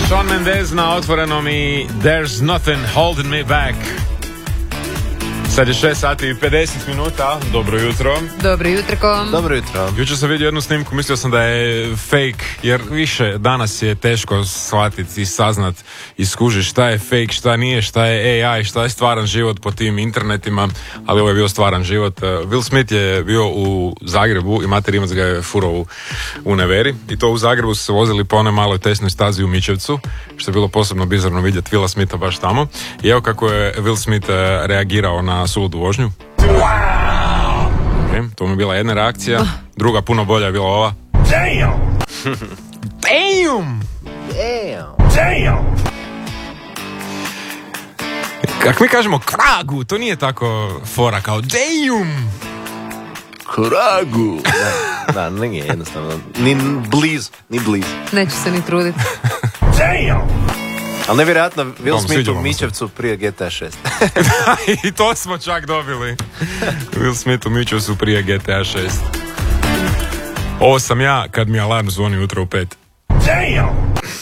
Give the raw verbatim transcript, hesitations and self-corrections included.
Shawn Mendes na otvorenom i There's Nothing Holding Me Back. Sad je šest sati i pedeset minuta. Dobro jutro. Dobro jutro, kom. Dobro jutro. Jučer sam vidio jednu snimku, mislio sam da je fake, jer više danas je teško shvatiti i saznat i skužiti šta je fake, šta nije, šta je A I, šta je stvaran život po tim internetima, ali ovo je bio stvaran život. Will Smith je bio u Zagrebu i Mate Rimac ga je furao u, u Neveri i to u Zagrebu su se vozili po onoj maloj tesnoj stazi u Mičevcu, što je bilo posebno bizarno vidjeti Willa Smitha baš tamo. I evo kako je Will Smith reagirao na suludu vožnju. Wow! Okay, to mi je bila jedna reakcija. Druga, puno bolja je bila ova. Damn! Damn! Damn! Damn! Kako mi kažemo kragu, to nije tako fora kao damn! Kragu! Da, da, nije jednostavno. Ni blizu, ni blizu. Neću se ni truditi. Damn! Ali nevjerojatno, Will Tom, Smith u se. Mičevcu prije G T A šest. I to smo čak dobili. Will Smith u Mičevcu prije G T A šest. Ovo sam ja kad mi alarm zvoni jutro u pet. Damn!